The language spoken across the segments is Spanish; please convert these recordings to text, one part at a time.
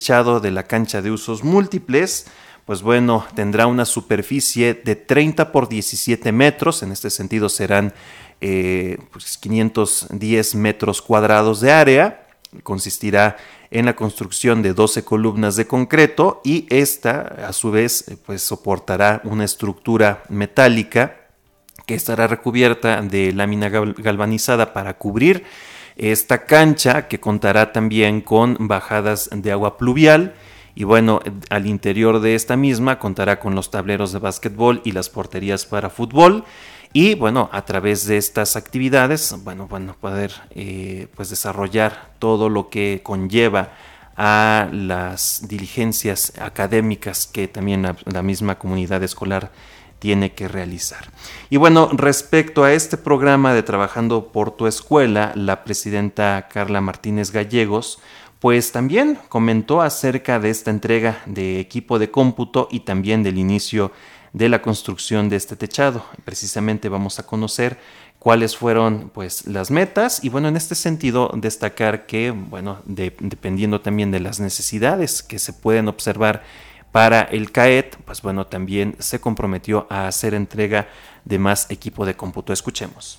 techado de la cancha de usos múltiples, pues bueno, tendrá una superficie de 30 por 17 metros, en este sentido serán 510 metros cuadrados de área, consistirá en la construcción de 12 columnas de concreto y esta a su vez pues soportará una estructura metálica que estará recubierta de lámina galvanizada para cubrir esta cancha, que contará también con bajadas de agua pluvial. Y bueno, al interior de esta misma contará con los tableros de básquetbol y las porterías para fútbol. Y bueno, a través de estas actividades, poder pues desarrollar todo lo que conlleva a las diligencias académicas que también la misma comunidad escolar tiene que realizar. Y bueno, respecto a este programa de Trabajando por tu Escuela, la presidenta Carla Martínez Gallegos pues también comentó acerca de esta entrega de equipo de cómputo y también del inicio de la construcción de este techado. Precisamente vamos a conocer cuáles fueron pues las metas y bueno, en este sentido destacar que bueno, dependiendo también de las necesidades que se pueden observar para el CAET, pues bueno, también se comprometió a hacer entrega de más equipo de cómputo. Escuchemos.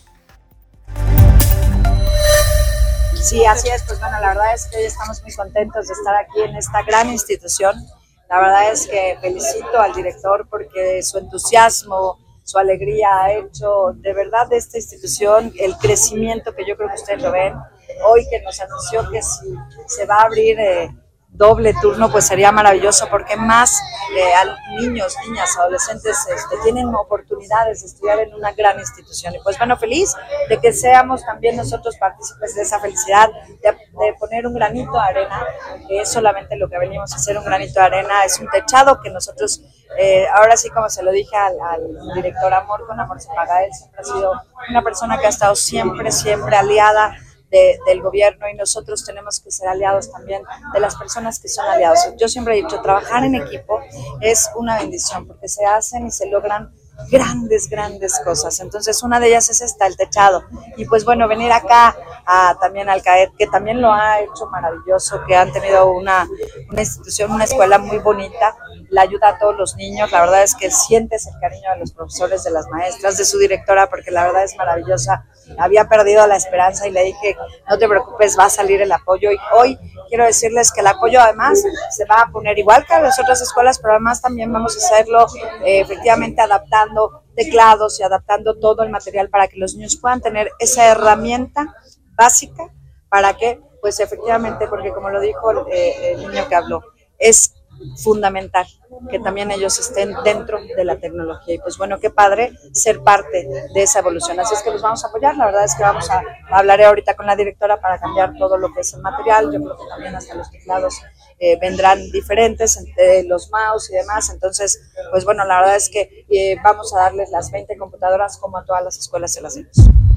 Sí, así es, pues bueno, la verdad es que hoy estamos muy contentos de estar aquí en esta gran institución. La verdad es que felicito al director porque su entusiasmo, su alegría ha hecho de verdad de esta institución el crecimiento que yo creo que ustedes lo ven. Hoy que nos anunció que si se va a abrir doble turno, pues sería maravilloso porque más niños, niñas, adolescentes tienen oportunidades de estudiar en una gran institución. Y pues bueno, feliz de que seamos también nosotros partícipes de esa felicidad, de poner un granito de arena, que es solamente lo que venimos a hacer, un granito de arena, es un techado que nosotros, ahora sí como se lo dije al director Amor, con Amor se paga, él siempre ha sido una persona que ha estado siempre aliada del gobierno y nosotros tenemos que ser aliados también de las personas que son aliados. Yo siempre he dicho, trabajar en equipo es una bendición porque se hacen y se logran grandes cosas. Entonces una de ellas es esta, el techado. Y pues bueno, venir acá también al CAET, que también lo ha hecho maravilloso, que han tenido una institución, una escuela muy bonita, la ayuda a todos los niños. La verdad es que sientes el cariño de los profesores, de las maestras, de su directora, porque la verdad es maravillosa. Había perdido la esperanza y le dije, no te preocupes, va a salir el apoyo. Y hoy quiero decirles que el apoyo además se va a poner igual que a las otras escuelas, pero además también vamos a hacerlo efectivamente adaptando teclados y adaptando todo el material para que los niños puedan tener esa herramienta básica para que, pues efectivamente, porque como lo dijo el niño que habló, es fundamental que también ellos estén dentro de la tecnología y pues bueno, qué padre ser parte de esa evolución, así es que los vamos a apoyar. La verdad es que vamos a hablar ahorita con la directora para cambiar todo lo que es el material. Yo creo que también hasta los teclados vendrán diferentes, los mouse y demás, entonces pues bueno, la verdad es que vamos a darles las 20 computadoras como a todas las escuelas se las hacemos.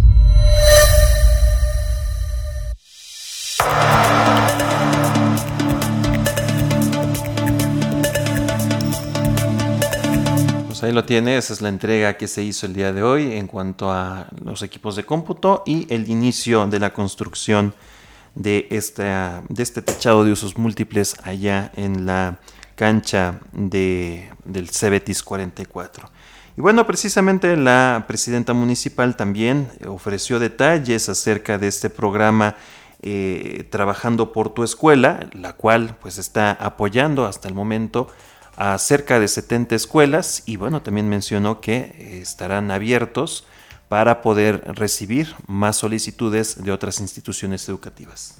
Pues ahí lo tiene, esa es la entrega que se hizo el día de hoy en cuanto a los equipos de cómputo y el inicio de la construcción de este techado de usos múltiples allá en la cancha del Cebetis 44. Y bueno, precisamente la presidenta municipal también ofreció detalles acerca de este programa Trabajando por tu Escuela, la cual pues está apoyando hasta el momento a cerca de 70 escuelas y bueno, también mencionó que estarán abiertos para poder recibir más solicitudes de otras instituciones educativas.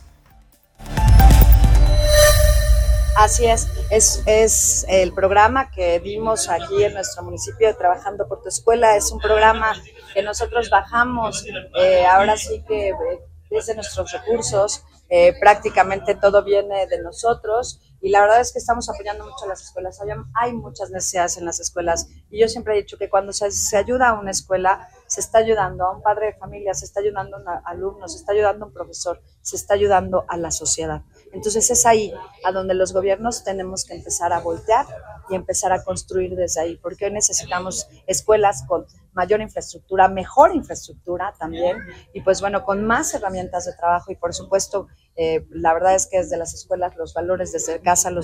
Así es el programa que dimos aquí en nuestro municipio de Trabajando por tu Escuela. Es un programa que nosotros bajamos, ahora sí que desde nuestros recursos, prácticamente todo viene de nosotros y la verdad es que estamos apoyando mucho a las escuelas. Hay muchas necesidades en las escuelas y yo siempre he dicho que cuando se ayuda a una escuela, se está ayudando a un padre de familia, se está ayudando a un alumno, se está ayudando a un profesor, se está ayudando a la sociedad. Entonces es ahí a donde los gobiernos tenemos que empezar a voltear y empezar a construir desde ahí, porque hoy necesitamos escuelas con mayor infraestructura, mejor infraestructura también, y pues bueno, con más herramientas de trabajo y por supuesto, la verdad es que desde las escuelas los valores desde casa, los